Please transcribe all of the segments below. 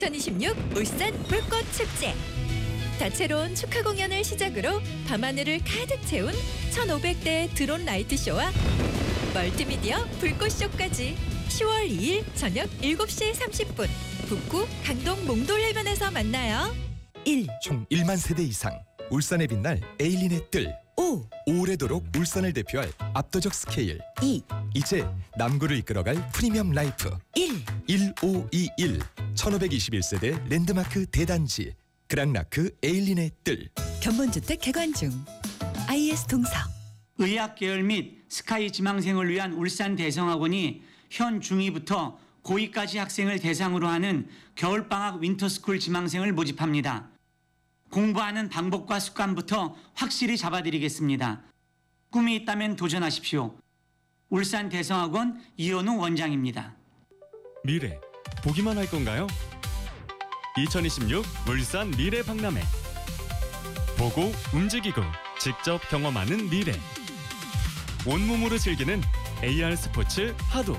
2026 울산 불꽃축제. 다채로운 축하 공연을 시작으로 밤하늘을 가득 채운 1,500대 드론 라이트쇼와 멀티미디어 불꽃쇼까지 10월 2일 저녁 7시 30분 북구 강동 몽돌해변에서 만나요. 1. 총 1만 세대 이상 울산에 빛날 에일린의 뜰. 5. 오래도록 울산을 대표할 압도적 스케일. 2. 이제 남구를 이끌어갈 프리미엄 라이프. 1. 1521 1521세대 랜드마크 대단지 그랑라크 에일린의 뜰. 견본주택 개관 중. IS 동서. 의학 계열 및 스카이 지망생을 위한 울산 대성학원이 현 중2부터 고2까지 학생을 대상으로 하는 겨울방학 윈터스쿨 지망생을 모집합니다. 공부하는 방법과 습관부터 확실히 잡아드리겠습니다. 꿈이 있다면 도전하십시오. 울산 대성학원 이현우 원장입니다. 미래, 보기만 할 건가요? 2026 울산 미래 박람회. 보고 움직이고 직접 경험하는 미래. 온몸으로 즐기는 AR 스포츠 하도.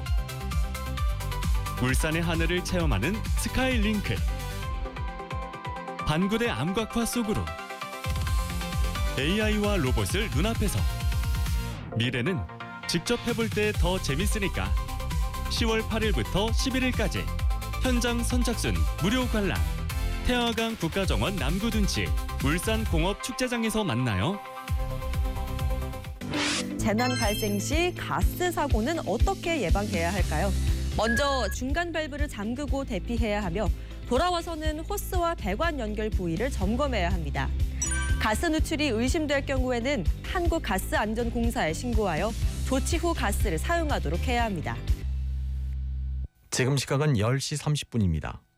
울산의 하늘을 체험하는 스카이링크. 반구대 암각화 속으로. AI와 로봇을 눈앞에서. 미래는 직접 해볼 때 더 재밌으니까 10월 8일부터 11일까지 현장 선착순 무료 관람. 태화강 국가정원 남구둔치 울산공업축제장에서 만나요. 재난 발생 시 가스 사고는 어떻게 예방해야 할까요? 먼저 중간 밸브를 잠그고 대피해야 하며 돌아와서는 호스와 배관 연결 부위를 점검해야 합니다. 가스 누출이 의심될 경우에는 한국가스안전공사에 신고하여 조치 후 가스를 사용하도록 해야 합니다. 지금 시각은 10시 30분입니다.